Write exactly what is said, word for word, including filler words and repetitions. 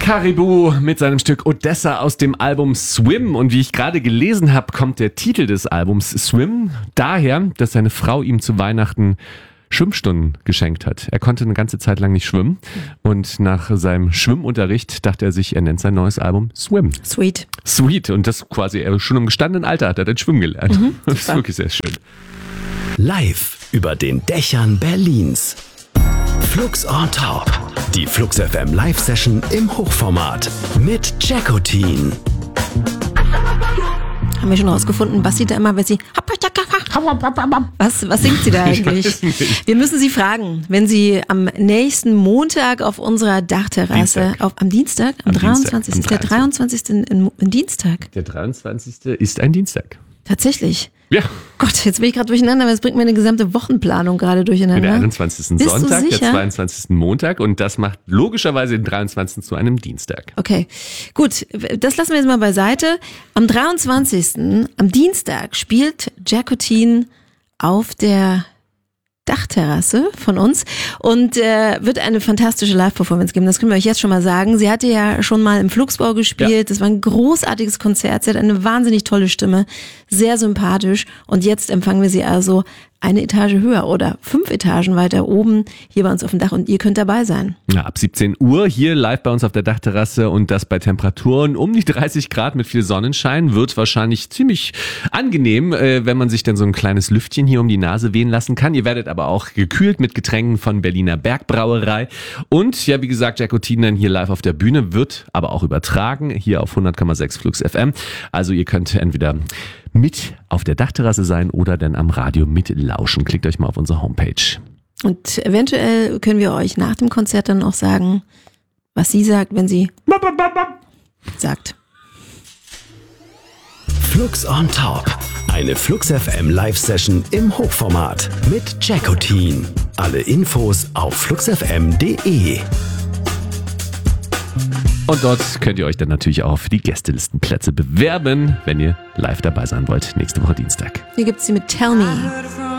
Caribou mit seinem Stück Odessa aus dem Album Swim. Und wie ich gerade gelesen habe, kommt der Titel des Albums Swim daher, dass seine Frau ihm zu Weihnachten Schwimmstunden geschenkt hat. Er konnte eine ganze Zeit lang nicht schwimmen und nach seinem Schwimmunterricht dachte er sich, er nennt sein neues Album Swim. Sweet. Sweet. Und das quasi, er schon im gestandenen Alter hat er dann schwimmen gelernt. Mhm, das ist wirklich sehr schön. Live über den Dächern Berlins. Flux on Top. Die Flux F M Live-Session im Hochformat mit Jackotin. Haben wir schon rausgefunden, was sie da immer, wenn sie... Was, was singt sie da eigentlich? Wir müssen sie fragen, wenn sie am nächsten Montag auf unserer Dachterrasse, Dienstag. Auf, am Dienstag, am, Am dreiundzwanzigsten Dienstag, am der dreiundzwanzigste ein, ein Dienstag. Der dreiundzwanzigste ist ein Dienstag. Tatsächlich. Ja. Gott, jetzt bin ich gerade durcheinander, weil es bringt meine gesamte Wochenplanung gerade durcheinander. Der einundzwanzigsten Bist du Sonntag, der sicher? zweiundzwanzigsten Montag und das macht logischerweise den dreiundzwanzigsten zu einem Dienstag. Okay, gut, das lassen wir jetzt mal beiseite. Am dreiundzwanzigsten, am Dienstag, spielt Jackotin auf der Dachterrasse von uns und äh, wird eine fantastische Live-Performance geben, das können wir euch jetzt schon mal sagen. Sie hatte ja schon mal im Flugsbau gespielt, ja. Das war ein großartiges Konzert, sie hat eine wahnsinnig tolle Stimme, sehr sympathisch und jetzt empfangen wir sie also eine Etage höher oder fünf Etagen weiter oben hier bei uns auf dem Dach und ihr könnt dabei sein. Ja, ab siebzehn Uhr hier live bei uns auf der Dachterrasse und das bei Temperaturen um die dreißig Grad mit viel Sonnenschein wird wahrscheinlich ziemlich angenehm, äh, wenn man sich dann so ein kleines Lüftchen hier um die Nase wehen lassen kann. Ihr werdet aber auch gekühlt mit Getränken von Berliner Bergbrauerei und ja, wie gesagt, Jackotin dann hier live auf der Bühne, wird aber auch übertragen hier auf hundert Komma sechs Flux F M. Also ihr könnt entweder mit auf der Dachterrasse sein oder dann am Radio mitlauschen. Klickt euch mal auf unsere Homepage. Und eventuell können wir euch nach dem Konzert dann auch sagen, was sie sagt, wenn sie sagt. Flux on Top. Eine Flux F M Live-Session im Hochformat mit Jackotin. Alle Infos auf flux f m punkt d e. Und dort könnt ihr euch dann natürlich auch für die Gästelistenplätze bewerben, wenn ihr live dabei sein wollt, nächste Woche Dienstag. Hier gibt's sie mit Tell Me.